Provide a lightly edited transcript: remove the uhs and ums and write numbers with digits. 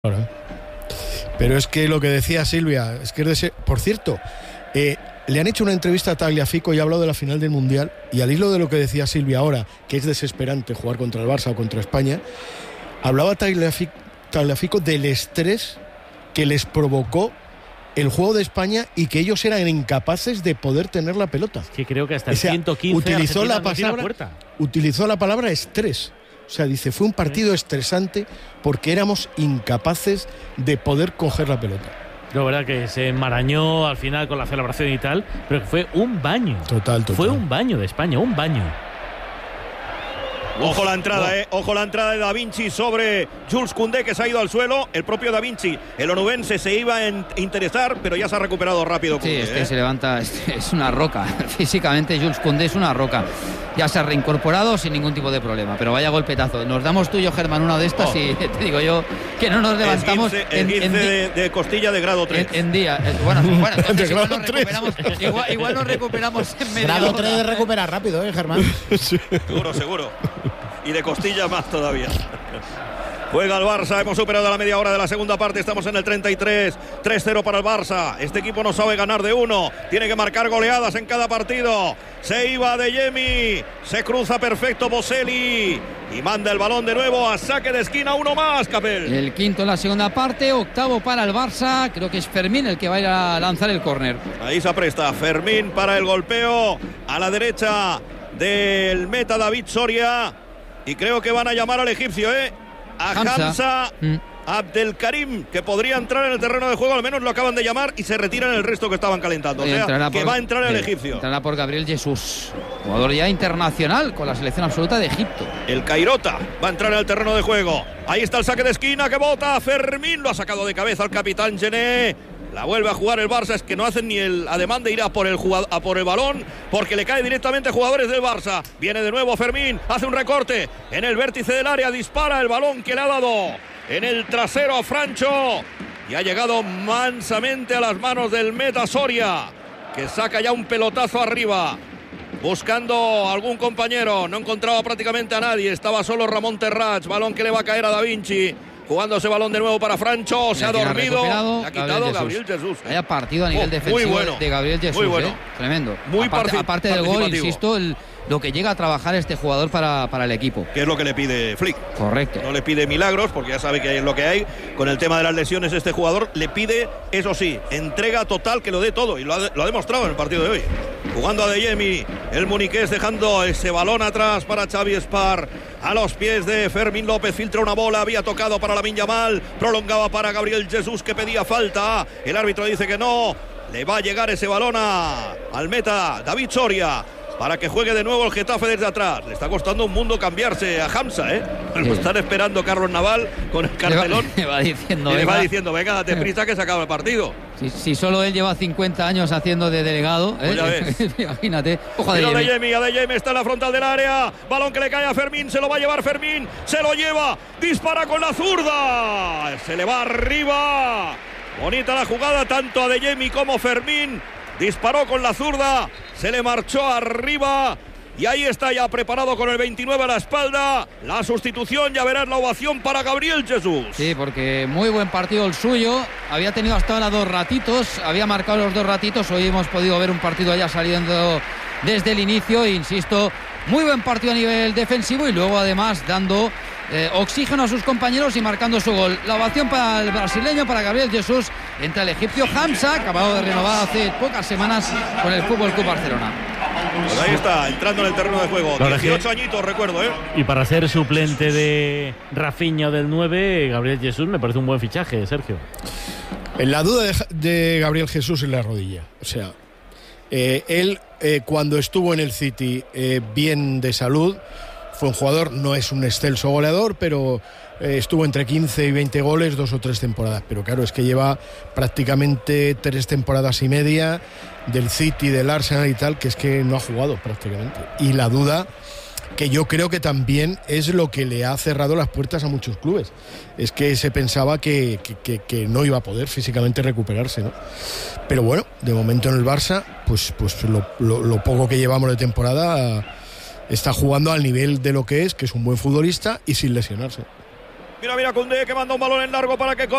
Ahora. Pero es que lo que decía Silvia, es que por cierto, le han hecho una entrevista a Tagliafico y ha hablado de la final del Mundial, y al hilo de lo que decía Silvia ahora, que es desesperante jugar contra el Barça o contra España, hablaba Tagliafico del estrés que les provocó el juego de España y que ellos eran incapaces de poder tener la pelota. Que creo que hasta el 115 utilizó la palabra estrés. O sea, dice, fue un partido estresante porque éramos incapaces de poder coger la pelota. La verdad que se enmarañó al final con la celebración y tal, pero fue un baño. Total. Fue un baño de España, un baño. Ojo la entrada, ojo la entrada de Da Vinci sobre Jules Koundé, que se ha ido al suelo. El propio Da Vinci, el onubense, se iba a interesar, pero ya se ha recuperado rápido Koundé. Sí, se levanta, es una roca. Físicamente Jules Koundé es una roca. Ya se ha reincorporado sin ningún tipo de problema, pero vaya golpetazo. Nos damos tú y yo, Germán, una de estas y te digo yo que no nos levantamos. De costilla de grado 3. En día. Bueno, entonces igual nos recuperamos en medio. Grado 3 de recuperar rápido, Germán. Sí. Seguro. Y de costilla más todavía. Juega el Barça, hemos superado la media hora de la segunda parte, estamos en el 33, 3-0 para el Barça. Este equipo no sabe ganar de uno, tiene que marcar goleadas en cada partido. Se iba Adeyemi, se cruza perfecto Boselli y manda el balón de nuevo a saque de esquina, uno más, Capel. El quinto en la segunda parte, octavo para el Barça, creo que es Fermín el que va a ir a lanzar el córner. Ahí se apresta Fermín para el golpeo a la derecha del meta David Soria y creo que van a llamar al egipcio, a Hamza Abdelkarim, que podría entrar en el terreno de juego, al menos lo acaban de llamar y se retiran el resto que estaban calentando. O sea, que va a entrar el egipcio. Entrará por Gabriel Jesús, jugador ya internacional con la selección absoluta de Egipto. El Cairota va a entrar en el terreno de juego. Ahí está el saque de esquina que bota Fermín, lo ha sacado de cabeza el capitán Gené. La vuelve a jugar el Barça, es que no hacen ni el ademán de ir a por el balón, porque le cae directamente a jugadores del Barça. Viene de nuevo Fermín, hace un recorte en el vértice del área, dispara el balón que le ha dado en el trasero a Francho y ha llegado mansamente a las manos del meta Soria, que saca ya un pelotazo arriba, buscando algún compañero, no encontraba prácticamente a nadie, estaba solo Ramón Terrats, balón que le va a caer a Da Vinci. Jugando ese balón de nuevo para Francho, se ha dormido, le ha quitado Gabriel Jesús. Vaya partido a nivel defensivo de Gabriel Jesús, tremendo. Aparte del gol, insisto, lo que llega a trabajar este jugador para el equipo. Que es lo que le pide Flick. Correcto. No le pide milagros, porque ya sabe que es lo que hay. Con el tema de las lesiones, este jugador le pide, eso sí, entrega total, que lo dé todo, y lo ha demostrado en el partido de hoy. Jugando a Adeyemi, el muniqués dejando ese balón atrás para Xavi Espar. A los pies de Fermín López, filtra una bola, había tocado para Lamine Yamal, prolongaba para Gabriel Jesús, que pedía falta. El árbitro dice que no, le va a llegar ese balón al meta David Soria, para que juegue de nuevo el Getafe desde atrás. Le está costando un mundo cambiarse a Hamza, Lo están esperando Carlos Naval con el cartelón. Le va diciendo, venga, date prisa que se acaba el partido. Si solo él lleva 50 años haciendo de delegado, imagínate. Ojo, Adeyemi está en la frontal del área, balón que le cae a Fermín, se lo va a llevar Fermín, se lo lleva, dispara con la zurda, se le va arriba. Bonita la jugada, tanto Adeyemi como Fermín. Disparó con la zurda, se le marchó arriba y ahí está ya preparado con el 29 a la espalda. La sustitución, ya verás la ovación para Gabriel Jesús. Sí, porque muy buen partido el suyo. Había tenido hasta ahora 2 ratitos, había marcado los 2 ratitos. Hoy hemos podido ver un partido ya saliendo desde el inicio. Insisto, muy buen partido a nivel defensivo y luego además dando oxígeno a sus compañeros y marcando su gol. La ovación para el brasileño, para Gabriel Jesús. Entra el egipcio Hamza, acabado de renovar hace pocas semanas con el Fútbol Club Barcelona. Pues ahí está, entrando en el terreno de juego. 18 añitos, recuerdo, Y para ser suplente de Rafinha del 9, Gabriel Jesús me parece un buen fichaje, Sergio. La duda de Gabriel Jesús es la rodilla. O sea, él cuando estuvo en el City bien de salud, fue un jugador, no es un excelso goleador, pero estuvo entre 15 y 20 goles 2 o 3 temporadas. Pero claro, es que lleva prácticamente 3 temporadas y media del City, del Arsenal y tal, que es que no ha jugado prácticamente. Y la duda, que yo creo que también es lo que le ha cerrado las puertas a muchos clubes, es que se pensaba que no iba a poder físicamente recuperarse, ¿no? Pero bueno, de momento en el Barça, pues lo poco que llevamos de temporada, está jugando al nivel de lo que es un buen futbolista y sin lesionarse. Mira, Koundé que manda un balón en largo para que